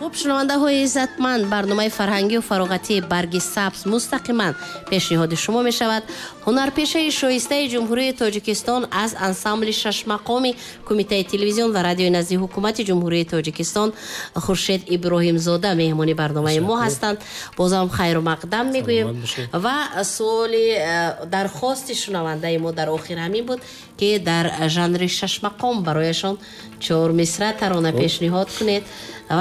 خب شنونده‌های عزتمند، برنامه فرهنگی و فراغتی برگ سبز مستقیما پیشنهاد شما می شود. هنرپیشه شایسته جمهوری تاجیکستان از انسامبل شش مقامی کمیته تلویزیون و رادیوی نزدی حکومت جمهوری تاجیکستان خورشید ابراهیم زاده مهمانی برنامه ما هستند. بازم خیر و مقدم میگوییم و سوال درخواست شنونده ما در آخر همین بود که در ژانر شش مقام برایشان 4 مصرع ترانه پیشنهاد کنید.